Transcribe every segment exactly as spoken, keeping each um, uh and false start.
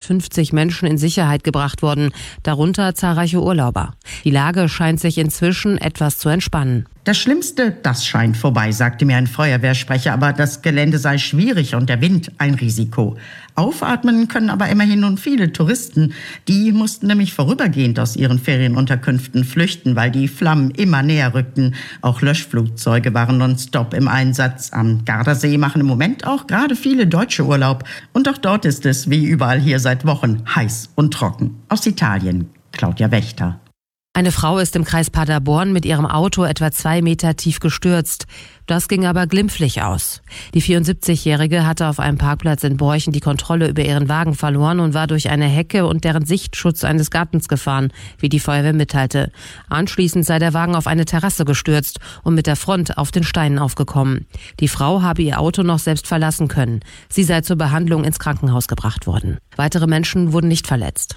fünfzig Menschen in Sicherheit gebracht worden, darunter zahlreiche Urlauber. Die Lage scheint sich inzwischen etwas zu entspannen. Das Schlimmste, das scheint vorbei, sagte mir ein Feuerwehrsprecher, aber das Gelände sei schwierig und der Wind ein Risiko. Aufatmen können aber immerhin nun viele Touristen. Die mussten nämlich vorübergehend aus ihren Ferienunterkünften flüchten, weil die Flammen immer näher rückten. Auch Löschflugzeuge waren nonstop im Einsatz. Am Gardasee machen im Moment auch gerade viele Deutsche Urlaub. Und auch dort ist es, wie überall hier seit Wochen, heiß und trocken. Aus Italien, Claudia Wächter. Eine Frau ist im Kreis Paderborn mit ihrem Auto etwa zwei Meter tief gestürzt. Das ging aber glimpflich aus. Die vierundsiebzigjährige hatte auf einem Parkplatz in Borchen die Kontrolle über ihren Wagen verloren und war durch eine Hecke und deren Sichtschutz eines Gartens gefahren, wie die Feuerwehr mitteilte. Anschließend sei der Wagen auf eine Terrasse gestürzt und mit der Front auf den Steinen aufgekommen. Die Frau habe ihr Auto noch selbst verlassen können. Sie sei zur Behandlung ins Krankenhaus gebracht worden. Weitere Menschen wurden nicht verletzt.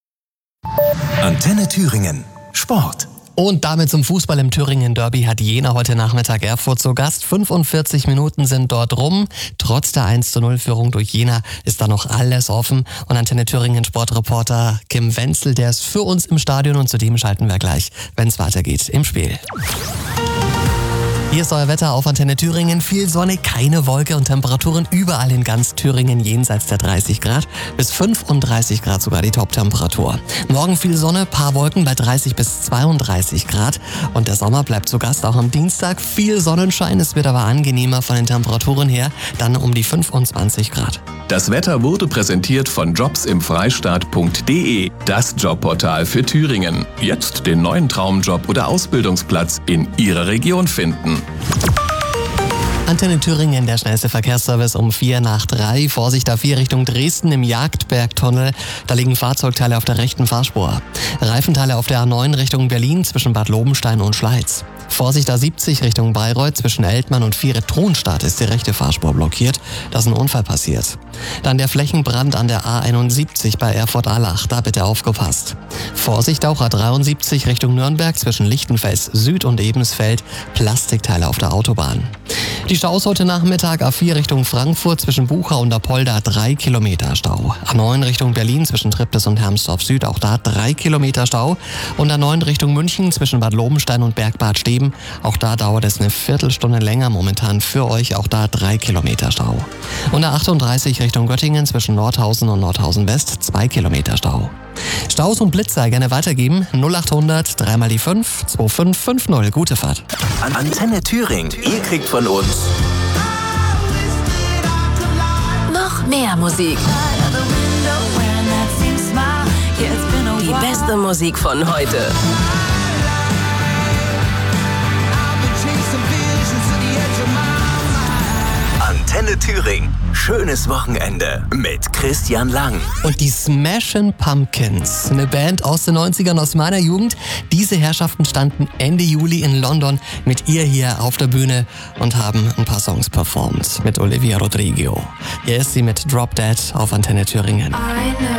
Antenne Thüringen. Sport. Und damit zum Fußball im Thüringen Derby hat Jena heute Nachmittag Erfurt zu Gast. fünfundvierzig Minuten sind dort rum. Trotz der eins zu null Führung durch Jena ist da noch alles offen. Und Antenne Thüringen Sportreporter Kim Wenzel, der ist für uns im Stadion und zu dem schalten wir gleich, wenn es weitergeht im Spiel. Hier ist euer Wetter auf Antenne Thüringen. Viel Sonne, keine Wolke und Temperaturen überall in ganz Thüringen jenseits der dreißig Grad. Bis fünfunddreißig Grad sogar die Top-Temperatur. Morgen viel Sonne, paar Wolken bei dreißig bis zweiunddreißig Grad. Und der Sommer bleibt zu Gast auch am Dienstag. Viel Sonnenschein, es wird aber angenehmer von den Temperaturen her. Dann um die fünfundzwanzig Grad. Das Wetter wurde präsentiert von jobsimfreistaat punkt de, das Jobportal für Thüringen. Jetzt den neuen Traumjob oder Ausbildungsplatz in Ihrer Region finden. Antenne Thüringen, der schnellste Verkehrsservice um vier nach drei. Vorsicht A vier Richtung Dresden im Jagdbergtunnel. Da liegen Fahrzeugteile auf der rechten Fahrspur. Reifenteile auf der A neun Richtung Berlin zwischen Bad Lobenstein und Schleiz. Vorsicht A siebzig Richtung Bayreuth zwischen Eltmann und Viere-Thronstadt ist die rechte Fahrspur blockiert. Da ist ein Unfall passiert. Dann der Flächenbrand an der A einundsiebzig bei Erfurt-Allach. Da bitte aufgepasst. Vorsicht auch A dreiundsiebzig Richtung Nürnberg zwischen Lichtenfels Süd und Ebensfeld. Plastikteile auf der Autobahn. Die Staus heute Nachmittag A vier Richtung Frankfurt zwischen Buchau und Apolda drei Kilometer Stau. A neun Richtung Berlin zwischen Triptis und Hermsdorf Süd, auch da drei Kilometer Stau. Und A neun Richtung München zwischen Bad Lobenstein und Bergbad Steben. Auch da dauert es eine Viertelstunde länger momentan für euch, auch da drei Kilometer Stau. Und A achtunddreißig Richtung Göttingen zwischen Nordhausen und Nordhausen West zwei Kilometer Stau. Staus und Blitzer gerne weitergeben. null achthundert, dreimal die fünf, zwei fünf fünf null. Gute Fahrt. Antenne Thüringen. Ihr kriegt von uns noch mehr Musik. Die beste Musik von heute. Antenne Thüringen. Schönes Wochenende mit Christian Lang. Und die Smashing Pumpkins, eine Band aus den neunzigern, aus meiner Jugend. Diese Herrschaften standen Ende Juli in London mit ihr hier auf der Bühne und haben ein paar Songs performt mit Olivia Rodrigo. Hier ist sie mit Drop Dead auf Antenne Thüringen.